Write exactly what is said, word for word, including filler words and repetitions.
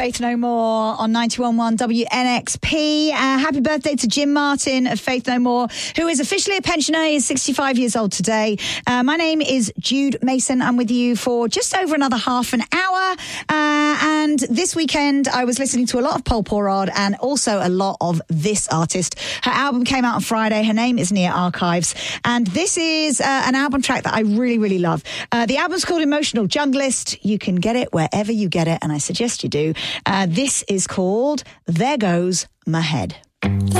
Faith No More on ninety-one point one W N X P. Uh, happy birthday to Jim Martin of Faith No More, who is officially a pensioner. He is sixty-five years old today. Uh, my name is Jude Mason. I'm with you for just over another half an hour. Uh, and this weekend, I was listening to a lot of Pol Porod and also a lot of this artist. Her album came out on Friday. Her name is Nia Archives. And this is uh, an album track that I really, really love. Uh, the album's called Emotional Junglist. You can get it wherever you get it, and I suggest you do. Uh, this is called There Goes My Head.